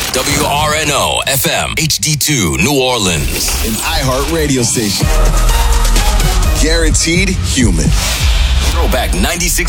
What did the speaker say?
WRNO FM HD2 New Orleans. An iHeart radio station. Guaranteed human. Throwback 96.7